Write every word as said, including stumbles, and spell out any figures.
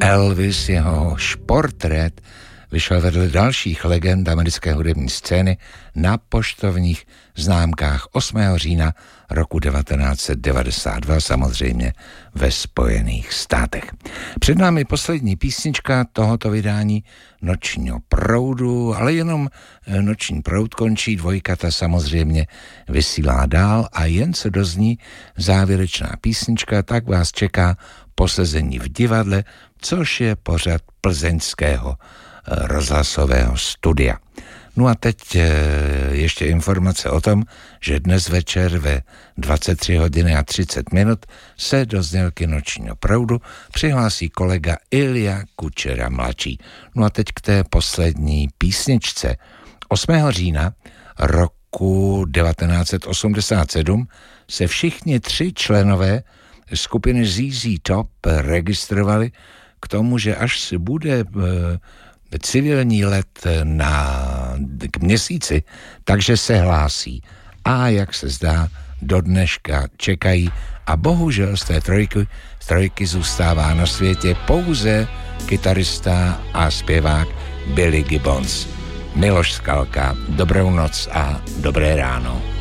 Elvis, jehož portrét vyšel vedle dalších legend americké hudební scény na poštovních známkách osmého října roku devatenáct set devadesát dva, samozřejmě ve Spojených státech. Před námi poslední písnička tohoto vydání Nočního proudu, ale jenom Noční proud končí, dvojka ta samozřejmě vysílá dál a jen se dozní závěrečná písnička, tak vás čeká Posezení v divadle, což je pořad plzeňského rozhlasového studia. No a teď ještě informace o tom, že dnes večer ve dvacet tři hodin a třicet minut se do znělky Nočního proudu přihlásí kolega Ilja Kučera mladší. No a teď k té poslední písničce. osmého října roku devatenáct set osmdesát sedm se všichni tři členové skupiny Z Z Top registrovali k tomu, že až si bude civilní let na, k měsíci, takže se hlásí. A jak se zdá, do dneška čekají a bohužel z té trojky, z trojky zůstává na světě pouze kytarista a zpěvák Billy Gibbons. Miloš Skalka, dobrou noc a dobré ráno.